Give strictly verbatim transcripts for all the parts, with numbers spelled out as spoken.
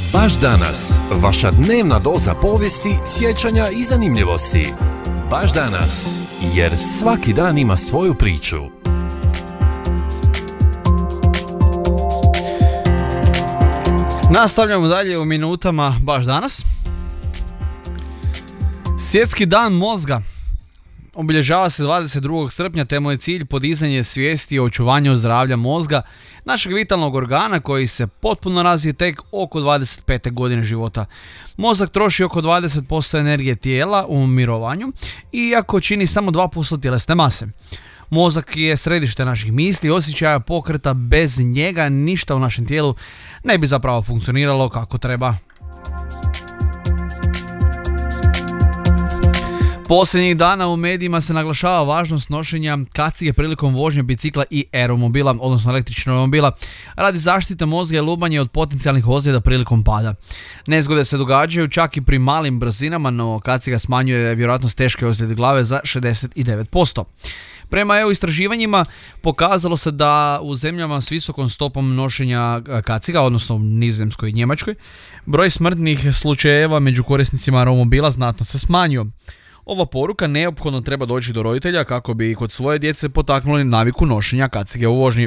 Baš danas, vaša dnevna doza povijesti, sjećanja i zanimljivosti. Baš danas, jer svaki dan ima svoju priču. Nastavljamo dalje u minutama baš danas. Svjetski dan mozga obilježava se dvadeset drugog srpnja, te mu je cilj podizanje svijesti o očuvanju zdravlja mozga, našeg vitalnog organa koji se potpuno razvije tek oko dvadeset pete godine života. Mozak troši oko dvadeset posto energije tijela u mirovanju, iako čini samo dva posto tjelesne mase. Mozak je središte naših misli, osjećaja, pokreta. Bez njega ništa u našem tijelu ne bi zapravo funkcioniralo kako treba. Posljednjih dana u medijima se naglašava važnost nošenja kacige prilikom vožnje bicikla i aeromobila, odnosno električnog automobila, radi zaštite mozga i lubanje od potencijalnih ozljeda prilikom pada. Nezgode se događaju čak i pri malim brzinama, no kaciga smanjuje vjerojatnost teške ozljede glave za šezdeset devet posto. Prema E U istraživanjima pokazalo se da u zemljama s visokom stopom nošenja kaciga, odnosno u Nizozemskoj i Njemačkoj, broj smrtnih slučajeva među korisnicima automobila znatno se smanjio. Ova poruka neophodno treba doći do roditelja kako bi kod svoje djece potaknuli naviku nošenja kacige u vožnji.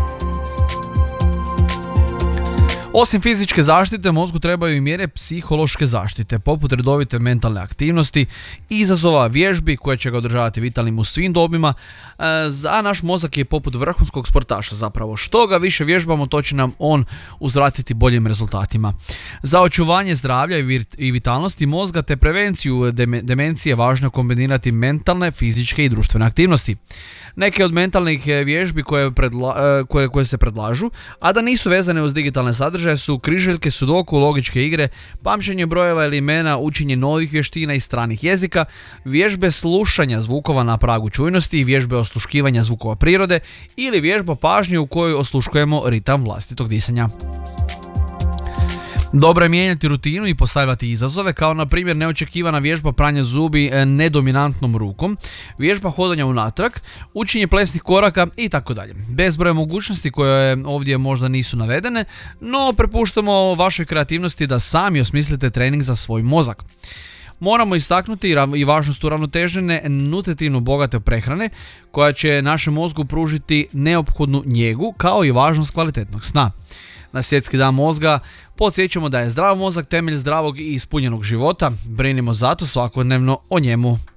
Osim fizičke zaštite, mozgu trebaju i mjere psihološke zaštite, poput redovite mentalne aktivnosti, izazova, vježbi koje će ga održavati vitalnim u svim dobima. Za naš mozak je poput vrhunskog sportaša zapravo. Što ga više vježbamo, to će nam on uzvratiti boljim rezultatima. Za očuvanje zdravlja i vitalnosti mozga te prevenciju demencije važno je kombinirati mentalne, fizičke i društvene aktivnosti. Neke od mentalnih vježbi koje, predla, koje, koje se predlažu, a da nisu vezane uz digitalne sadržaje, su križaljke, sudoku, logičke igre, pamćenje brojeva ili imena, učenje novih vještina i stranih jezika, vježbe slušanja zvukova na pragu čujnosti, vježbe osluškivanja zvukova prirode ili vježba pažnje u kojoj osluškujemo ritam vlastitog disanja. Dobro je mijenjati rutinu i postavljati izazove, kao na primjer neočekivana vježba pranja zubi nedominantnom rukom, vježba hodanja unatrag, učenje plesnih koraka i tako dalje. Bezbroj mogućnosti koje ovdje možda nisu navedene, no prepuštamo vašoj kreativnosti da sami osmislite trening za svoj mozak. Moramo istaknuti i važnost uravnotežene, nutritivno bogate prehrane koja će našem mozgu pružiti neophodnu njegu, kao i važnost kvalitetnog sna. Na Svjetski dan mozga podsjećamo da je zdrav mozak temelj zdravog i ispunjenog života. Brinimo zato svakodnevno o njemu.